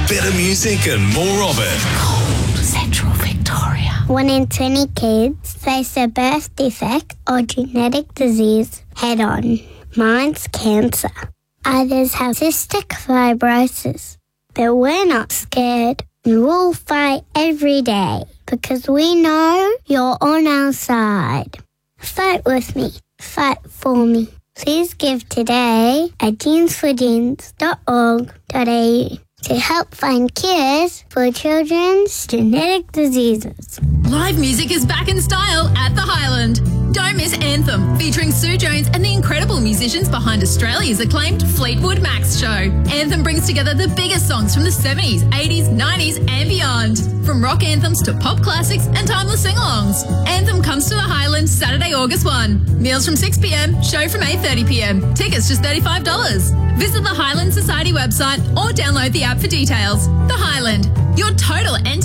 Better music and more of it. Central Victoria. 1 in 20 kids face a birth defect or genetic disease head on. Mine's cancer. Others have cystic fibrosis. But we're not scared. We'll fight every day because we know you're on our side. Fight with me. Fight for me. Please give today at genesforgenes.org.au to help find cures for children's genetic diseases. Live music is back in style at the Highland. Don't miss Anthem, featuring Sue Jones and the incredible musicians behind Australia's acclaimed Fleetwood Mac show. Anthem brings together the biggest songs from the 70s, 80s, 90s and beyond. From rock anthems to pop classics and timeless sing-alongs. Anthem comes to the Highland Saturday, August 1. Meals from 6pm, show from 8:30pm. Tickets just $35. Visit the Highland Society website or download the app for details. The Highland, your total